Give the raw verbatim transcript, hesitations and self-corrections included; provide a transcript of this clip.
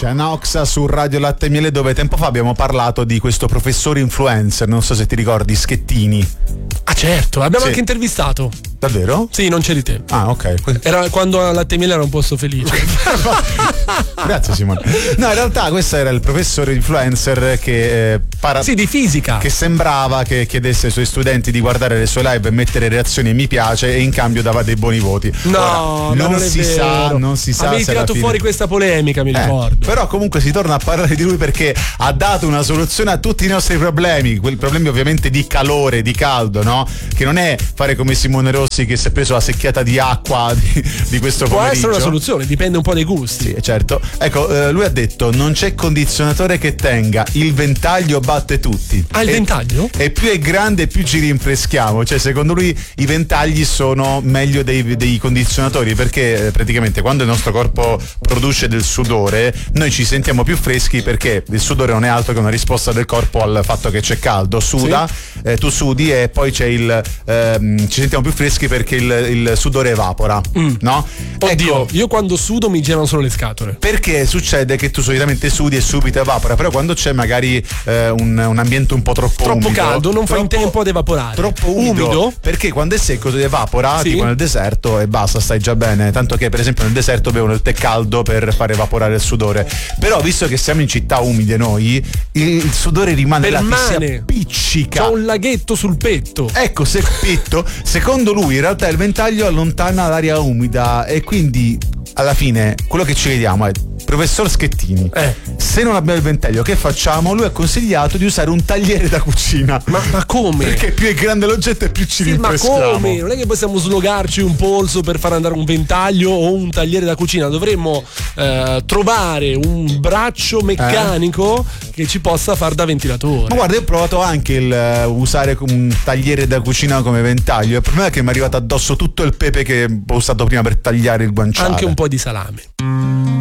C'è Noxa su Radio Latte e Miele, dove tempo fa abbiamo parlato di questo professore influencer, non so se ti ricordi, Schettini. Ah certo, l'abbiamo Sì. anche intervistato. Davvero? Sì, non c'è di te. Ah, ok. Era quando a Latte e Miele era un posto felice. Grazie Simone. No, in realtà questo era il professore influencer che eh, para... Sì, di fisica. che sembrava che chiedesse ai suoi studenti di guardare le sue live e mettere reazioni e mi piace, e in cambio dava dei buoni voti. No, Ora, non, non è si vero. sa, non si sa. Avevi se alla tirato fine... fuori questa polemica, mi Eh, ricordo. però comunque si torna a parlare di lui perché ha dato una soluzione a tutti i nostri problemi, quei problemi ovviamente di calore, di caldo, no? Che non è fare come Simone Rossi che si è preso la secchiata di acqua di, di questo Può pomeriggio. essere una soluzione, dipende un po' dai gusti. Sì, certo. Ecco, eh, lui ha detto: non c'è condizionatore che tenga, il ventaglio batte tutti. Ah, il e, ventaglio? E più è grande più ci rinfreschiamo. Cioè, secondo lui i ventagli sono meglio dei, dei condizionatori, perché eh, praticamente quando il nostro corpo produce del sudore noi ci sentiamo più freschi, perché il sudore non è altro che una risposta del corpo al fatto che c'è caldo. Suda, sì. eh, tu sudi e poi c'è il ehm, ci sentiamo più freschi perché il, il sudore evapora, mm. no? Oddio, ecco, io quando sudo mi girano solo le scatole. perché succede che tu solitamente sudi e subito evapora, però quando c'è magari eh, un, un ambiente un po' troppo troppo umido, caldo non fa in tempo ad evaporare. Troppo umido, umido? Perché quando è secco si evapora, sì. tipo nel deserto, e basta, stai già bene. Tanto che per esempio nel deserto bevono il tè caldo per far evaporare il sudore. Però visto che siamo in città umide noi, il, il sudore rimane là, ti si appiccica. C'ho un laghetto sul petto. Ecco, se petto, secondo lui in realtà il ventaglio allontana l'aria umida, e quindi alla fine quello che ci chiediamo è: professor Schettini, eh. se non abbiamo il ventaglio che facciamo? Lui ha consigliato di usare un tagliere da cucina. Ma, ma come? Perché più è grande l'oggetto e più ci sì, rinfreschiamo. ma come? Non è che possiamo slogarci un polso per far andare un ventaglio o un tagliere da cucina. Dovremmo eh, trovare un braccio meccanico eh. che ci possa far da ventilatore. Ma guarda, io ho provato anche il uh, usare un tagliere da cucina come ventaglio. Il problema è che mi è arrivato addosso tutto il pepe che ho usato prima per tagliare il guanciale. Anche un po' di salame.